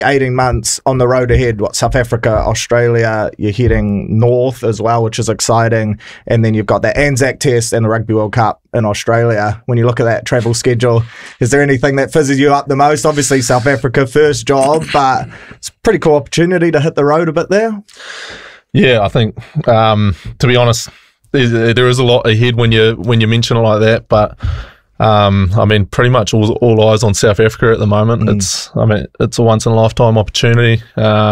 18 months on the road ahead. South Africa, Australia, you're heading north as well, which is exciting. And then you've got the Anzac Test and the Rugby World Cup in Australia. When you look at that travel schedule, is there anything that fizzes you up the most? Obviously, South Africa, first job, but it's a pretty cool opportunity to hit the road a bit there. Yeah, I think, to be honest, there is a lot ahead when you mention it like that, but I mean, pretty much all eyes on South Africa at the moment. It's a once in a lifetime opportunity.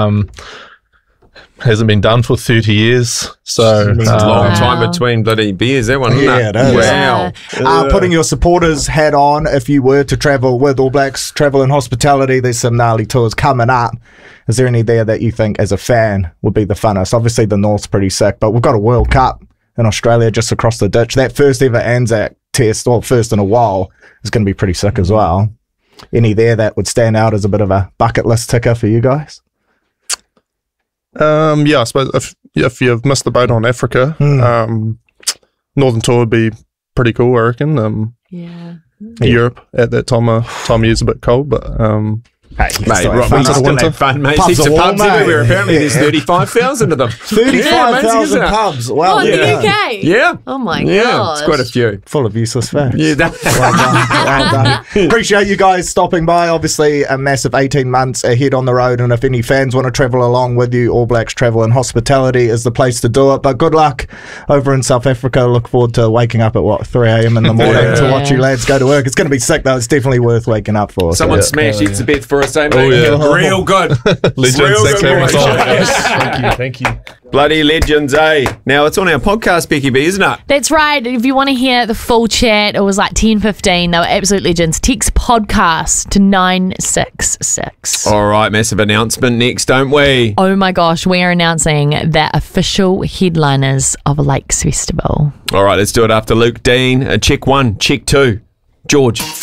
Hasn't been done for 30 years, so it's a long time between bloody beers. That one, isn't it? It is. Wow. Putting your supporters hat on, if you were to travel with All Blacks, travel in hospitality, there's some gnarly tours coming up. Is there any there that you think, as a fan, would be the funnest? Obviously, the North's pretty sick, but we've got a World Cup in Australia just across the ditch. That first ever Anzac Test, or first in a while, is going to be pretty sick as well. Any there that would stand out as a bit of a bucket list ticker for you guys? Yeah, I suppose if you've missed the boat on Africa, Northern Tour would be pretty cool, I reckon. Europe at that time of year is a bit cold, but Hey, mate, we still have fun, mate. Heaps of pubs everywhere. Apparently, there's 35,000 of them. 35,000 pubs. Wow. Oh, in the UK? Yeah. Oh, my Yeah, God. it's quite a few. Full of useless facts. Yeah, Well done. Appreciate you guys stopping by. Obviously, a massive 18 months ahead on the road, and if any fans want to travel along with you, All Blacks Travel and Hospitality is the place to do it. But good luck over in South Africa. Look forward to waking up at 3 a.m. in the morning to watch you lads go to work. It's going to be sick, though. It's definitely worth waking up for. Someone smashed It's a bit for us, eh, mate? Oh, yeah. Real good. Legends, thanks very much. thank you. Bloody legends, eh? Now, it's on our podcast, Becky B, isn't it? That's right. If you want to hear the full chat, it was like 10:15. They were absolute legends. Text podcast to 966. All right, massive announcement next, don't we? Oh my gosh, we're announcing the official headliners of Lakes Festival. All right, let's do it after Luke Dean. Check 1, check 2. George.